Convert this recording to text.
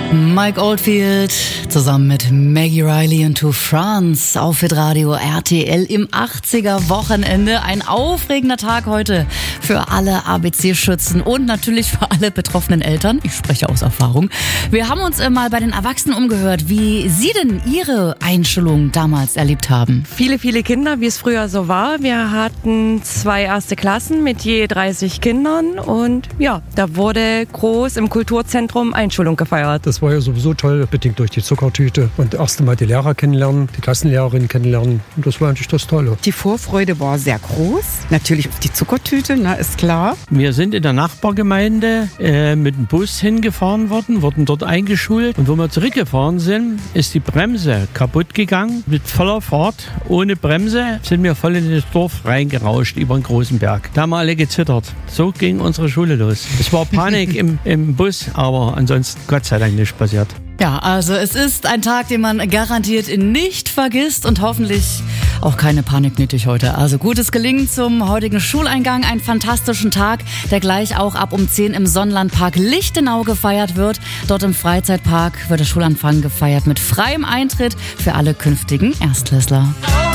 Mike Oldfield zusammen mit Maggie Riley und To France auf Hitradio RTL im 80er-Wochenende. Ein aufregender Tag heute für alle ABC-Schützen und natürlich für alle betroffenen Eltern. Ich spreche aus Erfahrung. Wir haben uns mal bei den Erwachsenen umgehört, wie sie denn ihre Einschulung damals erlebt haben. Viele Kinder, wie es früher so war. Wir hatten 2 erste Klassen mit je 30 Kindern und ja, da wurde groß im Kulturzentrum Einschulung gefeiert. Das war ja sowieso toll, bedingt durch die Zuckertüte. Und erst einmal die Lehrer kennenlernen, die Klassenlehrerin kennenlernen. Und das war eigentlich das Tolle. Die Vorfreude war sehr groß. Natürlich auf die Zuckertüte, ist klar. Wir sind in der Nachbargemeinde mit dem Bus hingefahren worden, wurden dort eingeschult. Und wo wir zurückgefahren sind, ist die Bremse kaputt gegangen. Mit voller Fahrt, ohne Bremse, sind wir voll in das Dorf reingerauscht über einen großen Berg. Da haben wir alle gezittert. So ging unsere Schule los. Es war Panik im Bus, aber ansonsten Gott sei Dank nicht passiert. Ja, also es ist ein Tag, den man garantiert nicht vergisst und hoffentlich auch keine Panik nötig heute. Also gutes Gelingen zum heutigen Schuleingang, einen fantastischen Tag, der gleich auch ab um 10 im Sonnenlandpark Lichtenau gefeiert wird. Dort im Freizeitpark wird der Schulanfang gefeiert mit freiem Eintritt für alle künftigen Erstklässler.